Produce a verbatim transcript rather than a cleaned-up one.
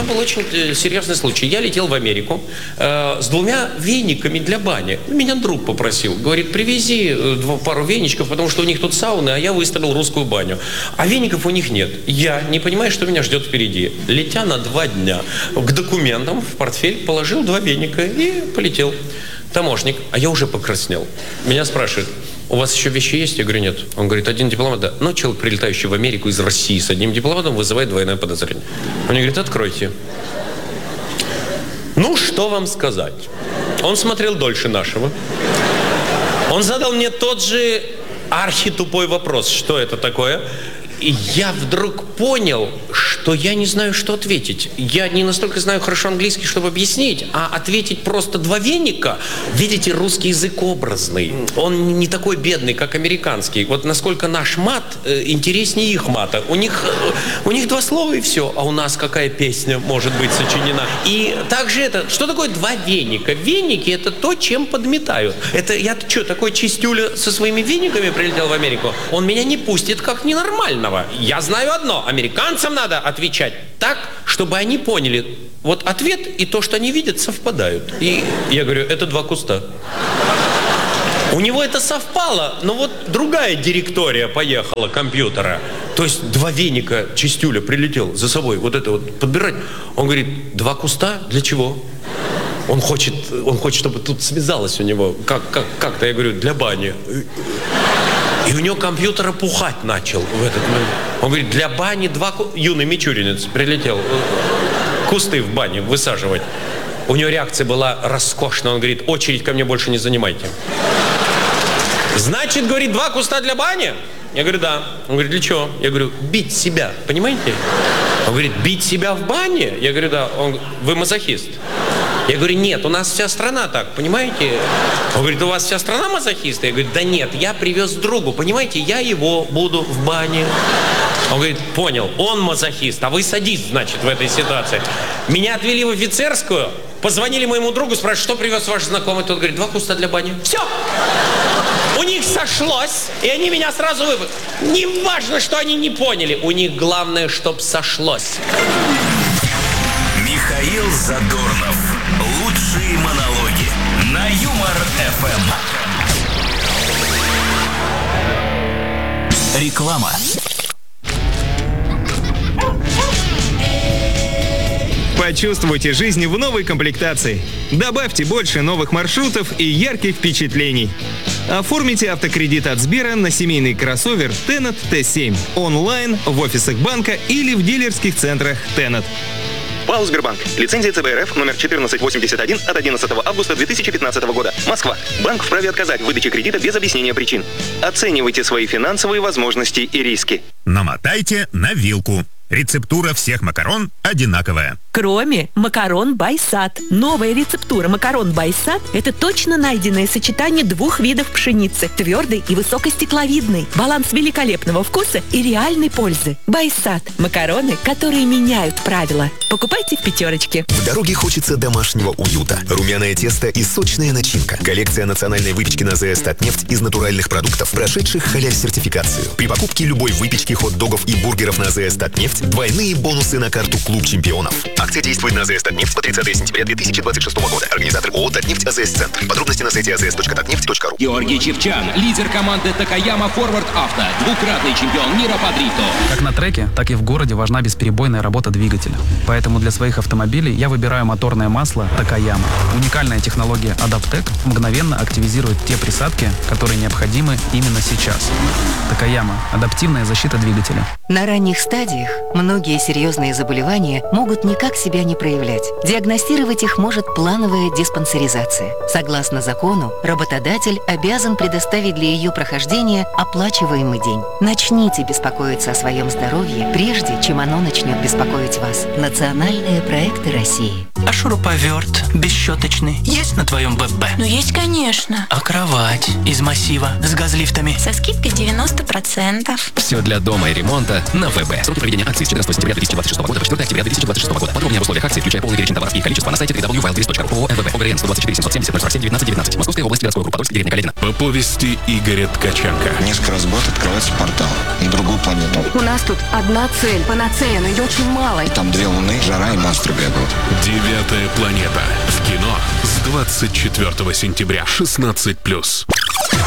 меня был очень э, серьезный случай. Я летел в Америку э, с двумя вениками для бани. Меня друг попросил. Говорит, привези э, два, пару веничков, потому что у них тут сауны, а я выставил русскую баню. А веников у них нет. Я не понимаю, что меня ждет впереди. Летя на два дня к документам в портфель положил два веника и полетел. Таможник, а я уже покраснел. Меня спрашивают, у вас еще вещи есть? Я говорю, нет. Он говорит, один дипломат, да. Но человек, прилетающий в Америку из России с одним дипломатом, вызывает двойное подозрение. Он мне говорит, откройте. Ну, что вам сказать? Он смотрел дольше нашего. Он задал мне тот же архитупой вопрос, что это такое. И я вдруг понял, что я не знаю, что ответить. Я не настолько знаю хорошо английский, чтобы объяснить, а ответить просто два веника. Видите, русский язык образный. Он не такой бедный, как американский. Вот насколько наш мат э, интереснее их мата. У них, э, у них два слова и все, а у нас какая песня может быть сочинена. И также это, что такое два веника? Веники — это то, чем подметают. Это я что, такой чистюля со своими вениками прилетел в Америку? Он меня не пустит как ненормального. Я знаю одно, американцам надо отвечать так, чтобы они поняли, вот ответ и то, что они видят, совпадают. И я говорю, это два куста. У него это совпало, но вот другая директория поехала компьютера. То есть два веника чистюля прилетел за собой вот это вот подбирать. Он говорит, два куста? Для чего? Он хочет, он хочет, чтобы тут связалось у него. Как, как, как-то, я говорю, для бани. И у него компьютер опухать начал в этот момент. Он говорит, для бани два... Ку... Юный мичуринец прилетел кусты в бане высаживать. У него реакция была роскошная. Он говорит, очередь ко мне больше не занимайте. Значит, говорит, два куста для бани? Я говорю, да. Он говорит, для чего? Я говорю, бить себя, понимаете? Он говорит, бить себя в бане? Я говорю, да. Он, вы мазохист? Я говорю, нет, у нас вся страна так, понимаете? Он говорит, у вас вся страна мазохисты? Я говорю, да нет, я привез другу, понимаете, я его буду в бане. Он говорит, понял, он мазохист, а вы садист, значит, в этой ситуации. Меня отвели в офицерскую, позвонили моему другу, спрашивают, что привез ваш знакомый? Тот говорит, два куста для бани. Все! У них сошлось, и они меня сразу выбрали. Не важно, что они не поняли, у них главное, чтоб сошлось. Михаил Задорнов. Лучшие монологи на Юмор-эф эм. Реклама. Почувствуйте жизнь в новой комплектации. Добавьте больше новых маршрутов и ярких впечатлений. Оформите автокредит от Сбера на семейный кроссовер Tennet Т семь онлайн, в офисах банка или в дилерских центрах Tennet. ПАО «Сбербанк». Лицензия Цэ Бэ Эр Эф номер четырнадцать восемьдесят один от одиннадцатого августа две тысячи пятнадцатого года. Москва. Банк вправе отказать в выдаче кредита без объяснения причин. Оценивайте свои финансовые возможности и риски. Намотайте на вилку. Рецептура всех макарон одинаковая. Кроме макарон Байсад. Новая рецептура макарон Байсад – это точно найденное сочетание двух видов пшеницы – твердой и высокостекловидной. Баланс великолепного вкуса и реальной пользы. Байсад – макароны, которые меняют правила. Покупайте в пятерочке. В дороге хочется домашнего уюта. Румяное тесто и сочная начинка. Коллекция национальной выпечки на ЗС Татнефть из натуральных продуктов, прошедших халяль-сертификацию. При покупке любой выпечки, хот-догов и бургеров на ЗС Татнефть двойные бонусы на карту «Клуб чемпионов». Акция действует на ЗС Татнефть по тридцатое сентября две тысячи двадцать шестого года. Организатор ООО «Татнефть АЗС Центр». Подробности на сайте а зэ эс точка татнефть точка ру. Георгий Чевчан, лидер команды Такаяма Форвард Авто, двукратный чемпион мира по дрифту. Как на треке, так и в городе важна бесперебойная работа двигателя. Поэтому для своих автомобилей я выбираю моторное масло Такаяма. Уникальная технология Адаптек мгновенно активизирует те присадки, которые необходимы именно сейчас. Такаяма – адаптивная защита двигателя. На ранних стадиях многие серьезные заболевания могут никак себя не проявлять. Диагностировать их может плановая диспансеризация. Согласно закону, работодатель обязан предоставить для ее прохождения оплачиваемый день. Начните беспокоиться о своем здоровье, прежде чем оно начнет беспокоить вас. Национальные проекты России. А шуруповерт бесщеточный есть на твоем ББ? Ну есть, конечно. А кровать из массива с газлифтами? Со скидкой девяносто процентов. Все для дома и ремонта на ВБ. Сроки проведения акции с четырнадцатого сентября две тысячи двадцать шестого года по четвёртое октября две тысячи двадцать шестого года. Подробнее об условиях акции, включая полный перечень товаров и их количество на сайте дабл ю дабл ю дабл ю точка эл ви точка ру. ООО МВБ. ОГРН сто двадцать четыре семьсот семьдесят ноль сорок семь девятнадцать девятнадцать. Московская область, городской округ Подольск, деревня Каледино. По повести Игоря Ткаченко. Несколько раз в год открывается портал на другую планету. У нас тут одна цель, панацея, но ее очень мало. И там две луны, жара и монстры бегают. Девятая планета. В кино с двадцать четвёртого сентября. шестнадцать плюс.